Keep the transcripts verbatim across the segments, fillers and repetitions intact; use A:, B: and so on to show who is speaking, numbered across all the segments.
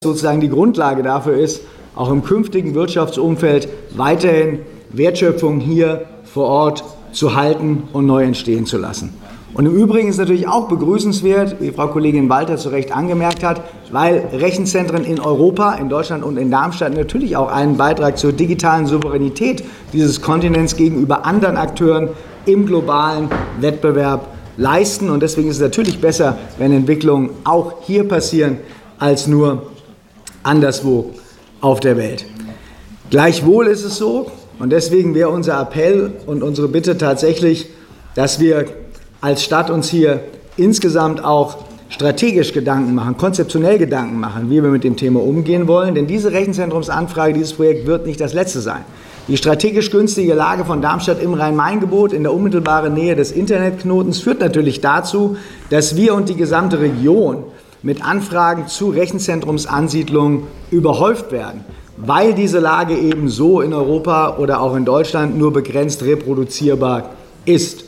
A: sozusagen die Grundlage dafür ist, auch im künftigen Wirtschaftsumfeld weiterhin Wertschöpfung hier vor Ort zu halten und neu entstehen zu lassen. Und im Übrigen ist natürlich auch begrüßenswert, wie Frau Kollegin Walter zu Recht angemerkt hat, weil Rechenzentren in Europa, in Deutschland und in Darmstadt natürlich auch einen Beitrag zur digitalen Souveränität dieses Kontinents gegenüber anderen Akteuren im globalen Wettbewerb leisten. Und deswegen ist es natürlich besser, wenn Entwicklungen auch hier passieren, als nur anderswo auf der Welt. Gleichwohl ist es so, und deswegen wäre unser Appell und unsere Bitte tatsächlich, dass wir als Stadt uns hier insgesamt auch strategisch Gedanken machen, konzeptionell Gedanken machen, wie wir mit dem Thema umgehen wollen. Denn diese Rechenzentrumsanfrage, dieses Projekt wird nicht das letzte sein. Die strategisch günstige Lage von Darmstadt im Rhein-Main-Gebiet in der unmittelbaren Nähe des Internetknotens führt natürlich dazu, dass wir und die gesamte Region mit Anfragen zu Rechenzentrumsansiedlungen überhäuft werden, weil diese Lage eben so in Europa oder auch in Deutschland nur begrenzt reproduzierbar ist.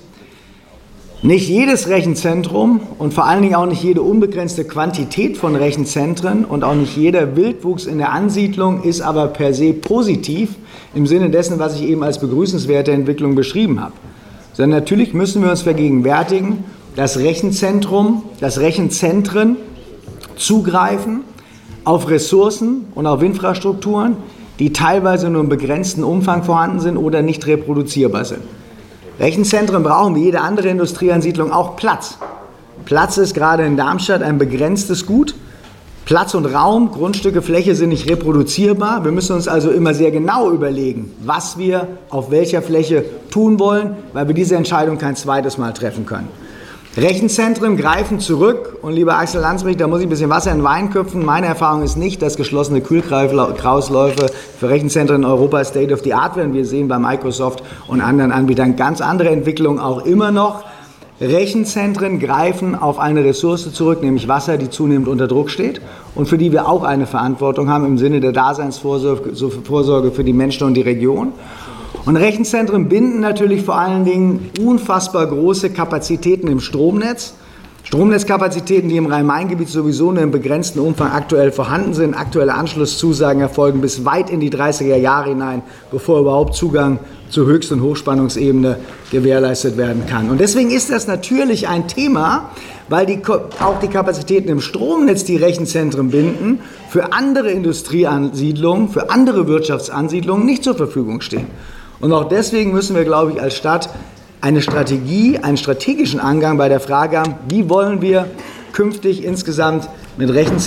A: Nicht jedes Rechenzentrum und vor allen Dingen auch nicht jede unbegrenzte Quantität von Rechenzentren und auch nicht jeder Wildwuchs in der Ansiedlung ist aber per se positiv im Sinne dessen, was ich eben als begrüßenswerte Entwicklung beschrieben habe. Sondern natürlich müssen wir uns vergegenwärtigen, dass Rechenzentrum, dass Rechenzentren zugreifen auf Ressourcen und auf Infrastrukturen, die teilweise nur im begrenzten Umfang vorhanden sind oder nicht reproduzierbar sind. Rechenzentren brauchen wie jede andere Industrieansiedlung auch Platz. Platz ist gerade in Darmstadt ein begrenztes Gut. Platz und Raum, Grundstücke, Fläche sind nicht reproduzierbar. Wir müssen uns also immer sehr genau überlegen, was wir auf welcher Fläche tun wollen, weil wir diese Entscheidung kein zweites Mal treffen können. Rechenzentren greifen zurück und lieber Axel Landsberg, da muss ich ein bisschen Wasser in den Wein köpfen. Meine Erfahrung ist nicht, dass geschlossene Kühlkreisläufe für Rechenzentren in Europa State of the Art werden. Wir sehen bei Microsoft und anderen Anbietern ganz andere Entwicklungen auch immer noch. Rechenzentren greifen auf eine Ressource zurück, nämlich Wasser, die zunehmend unter Druck steht und für die wir auch eine Verantwortung haben im Sinne der Daseinsvorsorge für die Menschen und die Region. Und Rechenzentren binden natürlich vor allen Dingen unfassbar große Kapazitäten im Stromnetz. Stromnetzkapazitäten, die im Rhein-Main-Gebiet sowieso nur im begrenzten Umfang aktuell vorhanden sind. Aktuelle Anschlusszusagen erfolgen bis weit in die dreißiger Jahre hinein, bevor überhaupt Zugang zur Höchst- und Hochspannungsebene gewährleistet werden kann. Und deswegen ist das natürlich ein Thema, weil die, auch die Kapazitäten im Stromnetz die Rechenzentren binden, für andere Industrieansiedlungen, für andere Wirtschaftsansiedlungen nicht zur Verfügung stehen. Und auch deswegen müssen wir, glaube ich, als Stadt eine Strategie, einen strategischen Angang bei der Frage haben, wie wollen wir künftig insgesamt mit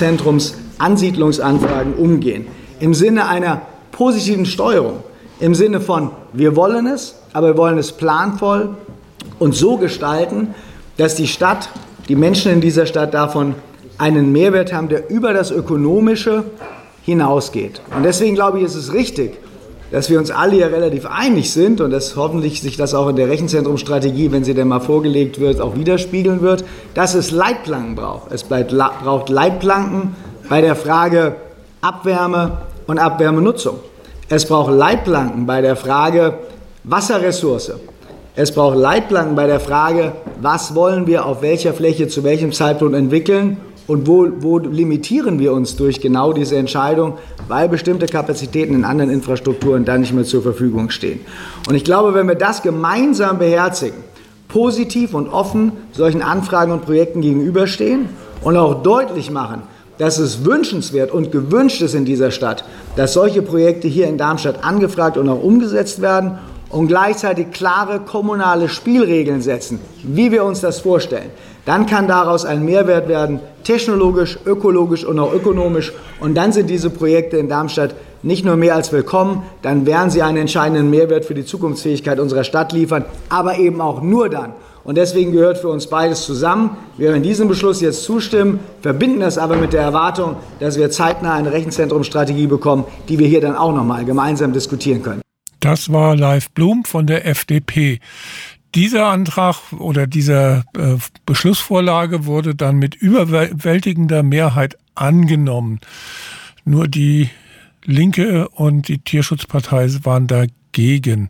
A: Rechenzentrumsansiedlungsanfragen umgehen. Im Sinne einer positiven Steuerung, im Sinne von, wir wollen es, aber wir wollen es planvoll und so gestalten, dass die Stadt, die Menschen in dieser Stadt davon einen Mehrwert haben, der über das Ökonomische hinausgeht. Und deswegen glaube ich, ist es richtig, dass wir uns alle hier relativ einig sind und dass hoffentlich sich das auch in der Rechenzentrumstrategie, wenn sie denn mal vorgelegt wird, auch widerspiegeln wird, dass es Leitplanken braucht. Es braucht Leitplanken bei der Frage Abwärme und Abwärmenutzung. Es braucht Leitplanken bei der Frage Wasserressource. Es braucht Leitplanken bei der Frage, was wollen wir auf welcher Fläche zu welchem Zeitpunkt entwickeln und wo, wo limitieren wir uns durch genau diese Entscheidung, weil bestimmte Kapazitäten in anderen Infrastrukturen dann nicht mehr zur Verfügung stehen. Und ich glaube, wenn wir das gemeinsam beherzigen, positiv und offen solchen Anfragen und Projekten gegenüberstehen und auch deutlich machen, dass es wünschenswert und gewünscht ist in dieser Stadt, dass solche Projekte hier in Darmstadt angefragt und auch umgesetzt werden und gleichzeitig klare kommunale Spielregeln setzen, wie wir uns das vorstellen, dann kann daraus ein Mehrwert werden, technologisch, ökologisch und auch ökonomisch. Und dann sind diese Projekte in Darmstadt nicht nur mehr als willkommen, dann werden sie einen entscheidenden Mehrwert für die Zukunftsfähigkeit unserer Stadt liefern, aber eben auch nur dann. Und deswegen gehört für uns beides zusammen. Wir werden diesem Beschluss jetzt zustimmen, verbinden das aber mit der Erwartung, dass wir zeitnah eine Rechenzentrumsstrategie bekommen, die wir hier dann auch nochmal gemeinsam diskutieren können.
B: Das war Leif Blum von der F D P. Dieser Antrag oder diese äh, Beschlussvorlage wurde dann mit überwältigender Mehrheit angenommen. Nur die Linke und die Tierschutzpartei waren dagegen,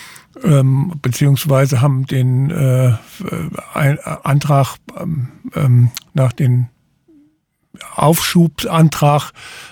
B: ähm, beziehungsweise haben den äh, ein, Antrag ähm, nach den Aufschubsantrag